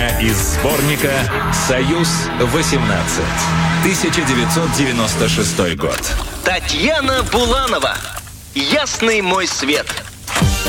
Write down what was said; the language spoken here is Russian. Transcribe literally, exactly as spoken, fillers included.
Песня из сборника «Союз-восемнадцать». тысяча девятьсот девяносто шестой год. Татьяна Буланова. «Ясный мой свет».